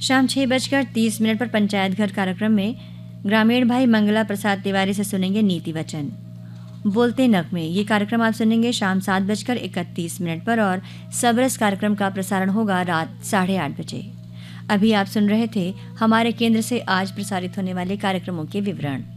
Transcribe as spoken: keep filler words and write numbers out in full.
शाम छः बजकर तीस मिनट पर पंचायत घर कार्यक्रम में ग्रामीण भाई मंगला प्रसाद तिवारी से सुनेंगे नीति वचन। बोलते नगमे ये कार्यक्रम आप सुनेंगे शाम सात बजकर इकतीस मिनट पर और सबरस कार्यक्रम का प्रसारण होगा रात साढ़े आठ बजे। अभी आप सुन रहे थे हमारे केंद्र से आज प्रसारित होने वाले कार्यक्रमों के विवरण।